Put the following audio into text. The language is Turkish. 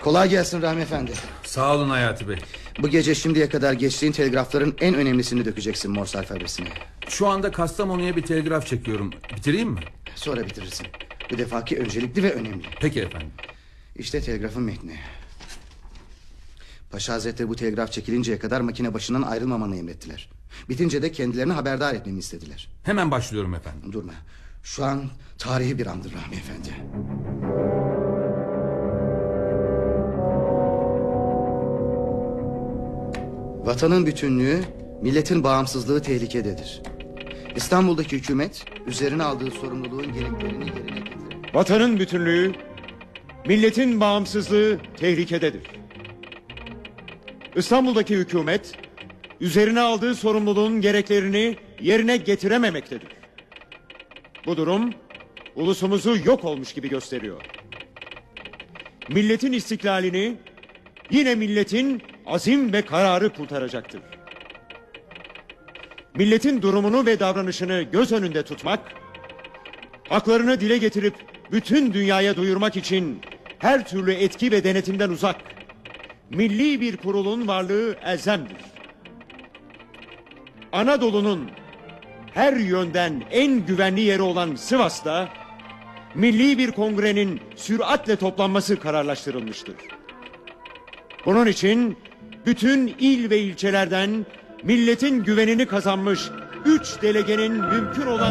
Kolay gelsin Rahmi Efendi. Sağ olun Hayati Bey. Bu gece şimdiye kadar geçtiğin telgrafların en önemlisini dökeceksin Morse alfabesine. Şu anda Kastamonu'ya bir telgraf çekiyorum. Bitireyim mi? Sonra bitirirsin. Bu defaki öncelikli ve önemli. Peki efendim. İşte telgrafın metni. Paşa Hazretleri bu telgraf çekilinceye kadar makine başından ayrılmamanı emrettiler. Bitince de kendilerini haberdar etmemi istediler. Hemen başlıyorum efendim. Durma. Şu an tarihi bir andır Rahmi Efendi. Vatanın bütünlüğü, milletin bağımsızlığı tehlikededir. İstanbul'daki hükümet üzerine aldığı sorumluluğun gereklerini yerine getirir. Vatanın bütünlüğü, milletin bağımsızlığı tehlikededir. İstanbul'daki hükümet üzerine aldığı sorumluluğun gereklerini yerine getirememektedir. Bu durum ulusumuzu yok olmuş gibi gösteriyor. Milletin istiklalini yine milletin azim ve kararı kurtaracaktır. Milletin durumunu ve davranışını göz önünde tutmak, haklarını dile getirip bütün dünyaya duyurmak için her türlü etki ve denetimden uzak, milli bir kurulun varlığı elzemdir. Anadolu'nun her yönden en güvenli yeri olan Sivas'ta, milli bir kongrenin süratle toplanması kararlaştırılmıştır. Bunun için bütün il ve ilçelerden milletin güvenini kazanmış 3 delegenin mümkün olan